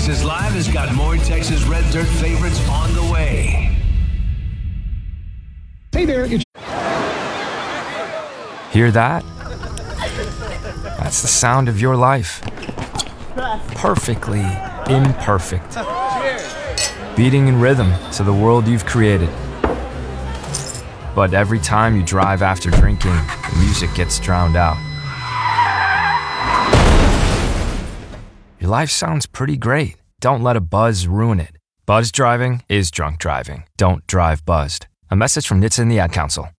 Texas Live has got more Texas Red Dirt favorites on the way. Hey there, Hear that? That's the sound of your life. Perfectly imperfect. Beating in rhythm to the world you've created. But every time you drive after drinking, the music gets drowned out. Your life sounds pretty great. Don't let a buzz ruin it. Buzz driving is drunk driving. Don't drive buzzed. A message from NHTSA and the Ad Council.